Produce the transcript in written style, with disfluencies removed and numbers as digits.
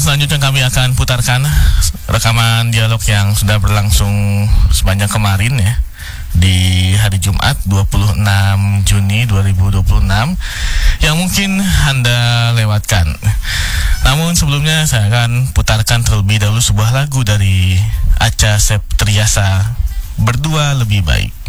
selanjutnya kami akan putarkan rekaman dialog yang sudah berlangsung sepanjang kemarin ya, di hari Jumat 26 Juni 2026 yang mungkin Anda lewatkan. Namun sebelumnya saya akan putarkan terlebih dahulu sebuah lagu dari Acha Septriasa, Berdua Lebih Baik.